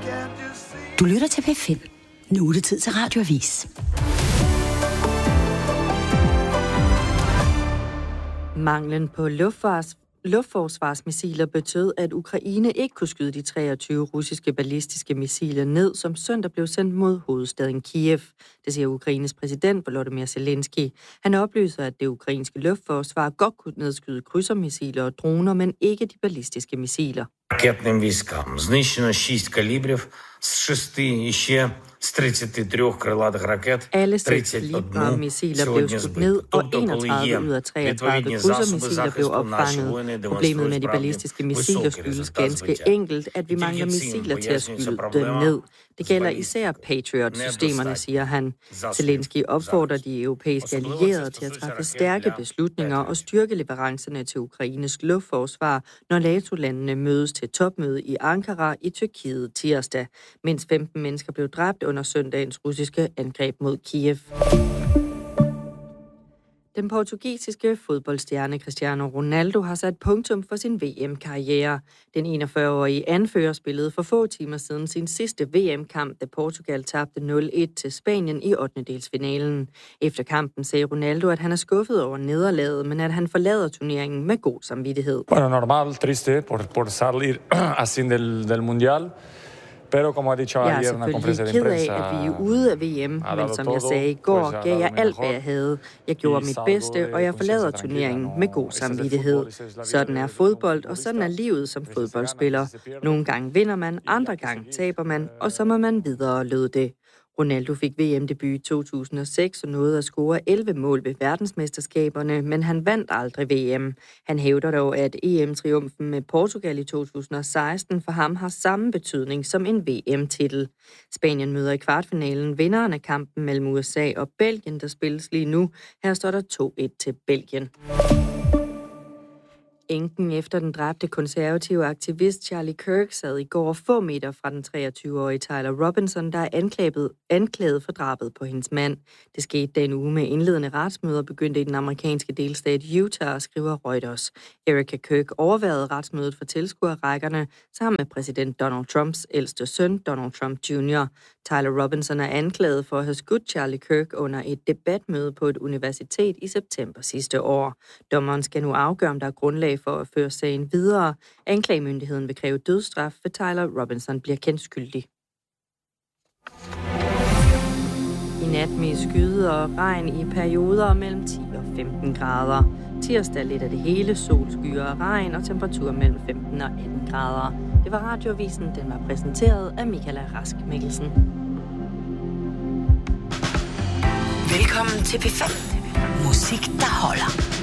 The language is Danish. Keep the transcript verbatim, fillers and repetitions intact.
Du lytter til P fem. Nu er det tid til Radioavis. Manglen på luftfars, luftforsvarsmissiler betød, at Ukraine ikke kunne skyde de treogtyve russiske ballistiske missiler ned, som søndag blev sendt mod hovedstaden Kiev. Det siger Ukraines præsident Volodymyr Zelensky. Han oplyser, at det ukrainske luftforsvar godt kunne nedskyde krydsermissiler og droner, men ikke de ballistiske missiler. Ракетним військам знищено шість калібрів з шести і ще з тридцяти трьох крилатих ракет. Alle seks kaliber-missiler blev skudt ned, og enogtredive ud af treogtredive krydsermissiler blev opfanget. Problemet med de ballistiske missiler skyldes ganske enkelt, at vi mangler missiler til at skyde dem ned. Det gælder især Patriot-systemerne, siger han. Zelensky opfordrer de europæiske allierede til at træffe stærke beslutninger og styrke leverancerne til Ukraines luftforsvar, når NATO-landene mødes til topmøde i Ankara i Tyrkiet tirsdag. Mindst femten mennesker blev dræbt under søndagens russiske angreb mod Kiev. Den portugisiske fodboldstjerne Cristiano Ronaldo har sat punktum for sin V M-karriere. Den enogfyrre-årige anfører spillede for få timer siden sin sidste V M-kamp, da Portugal tabte nul et til Spanien i ottendedelsfinalen. Efter kampen sagde Ronaldo, at han er skuffet over nederlaget, men at han forlader turneringen med god samvittighed. Bueno, normal, triste por, por salir así del, del mundial. Jeg er selvfølgelig ked af, at vi er ude af V M, men som jeg sagde i går, gav jeg alt, hvad jeg havde. Jeg gjorde mit bedste, og jeg forlader turneringen med god samvittighed. Sådan er fodbold, og sådan er livet som fodboldspiller. Nogle gange vinder man, andre gange taber man, og så må man videre, lød det. Ronaldo fik V M-debut i to tusind og seks og nåede at score elleve mål ved verdensmesterskaberne, men han vandt aldrig V M. Han hævder dog, at E M-triumfen med Portugal i to tusind og seksten for ham har samme betydning som en V M-titel. Spanien møder i kvartfinalen vinderen af kampen mellem U S A og Belgien, der spilles lige nu. Her står der to et til Belgien. Enken efter den dræbte konservative aktivist Charlie Kirk sad i går få meter fra den treogtyve-årige Tyler Robinson, der er anklaget, anklaget for drabet på hendes mand. Det skete da en uge med indledende retsmøder begyndte i den amerikanske delstat Utah, skriver Reuters. Erica Kirk overværede retsmødet for tilskuerrækkerne sammen med præsident Donald Trumps ældste søn, Donald Trump junior Tyler Robinson er anklaget for at have skudt Charlie Kirk under et debatmøde på et universitet i september sidste år. Dommeren skal nu afgøre, om der er grundlag for at føre sagen videre. Anklagemyndigheden vil kræve dødsstraf, for Tyler Robinson bliver kendt skyldig. I nat med skyde og regn i perioder mellem ti og femten grader. Tirsdag lidt af det hele, sol, skyer og regn og temperatur mellem femten og atten grader. Det var Radioavisen, den var præsenteret af Michaela Rask Mikkelsen. Velkommen til P fem. Musik, der holder.